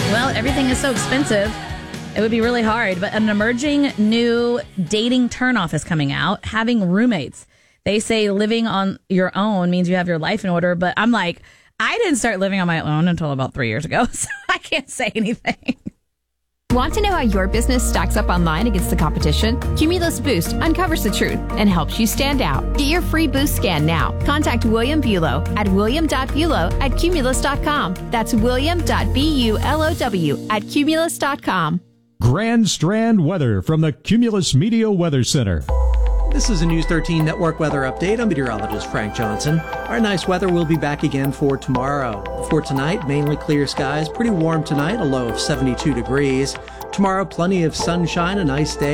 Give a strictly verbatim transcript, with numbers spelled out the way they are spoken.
Well, everything is so expensive. It would be really hard, but an emerging new dating turnoff is coming out, having roommates. They say living on your own means you have your life in order, but I'm like, I didn't start living on my own until about three years ago, so I can't say anything. Want to know how your business stacks up online against the competition? Cumulus Boost uncovers the truth and helps you stand out. Get your free boost scan now. Contact William Bulow at william dot bulow at cumulus dot com. That's william dot bulow at cumulus dot com. Grand Strand weather from the Cumulus Media Weather Center. This is a News thirteen Network weather update. I'm meteorologist Frank Johnson. Our nice weather will be back again for tomorrow. For tonight, mainly clear skies. Pretty warm tonight, a low of seventy-two degrees. Tomorrow, plenty of sunshine, a nice day.